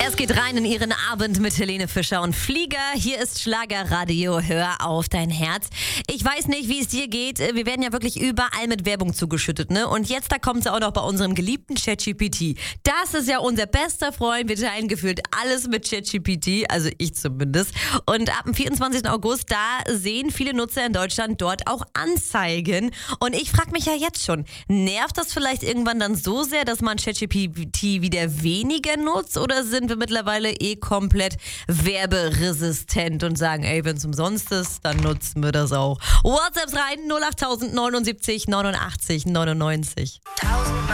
Es geht rein in Ihren Abend mit Helene Fischer und Flieger. Hier ist Schlagerradio. Hör auf dein Herz. Ich weiß nicht, wie es dir geht. Wir werden ja wirklich überall mit Werbung zugeschüttet, ne? Und jetzt, da kommt es auch noch bei unserem geliebten ChatGPT. Das ist ja unser bester Freund. Wir teilen gefühlt alles mit ChatGPT, also ich zumindest. Und ab dem 24. August, da sehen viele Nutzer in Deutschland dort auch Anzeigen. Und ich frage mich ja jetzt schon, nervt das vielleicht irgendwann dann so sehr, dass man ChatGPT wieder weniger nutzt? Oder sind wir mittlerweile komplett werberesistent und sagen, ey, wenn es umsonst ist, dann nutzen wir das auch. WhatsApps rein, 08000 79 89 99.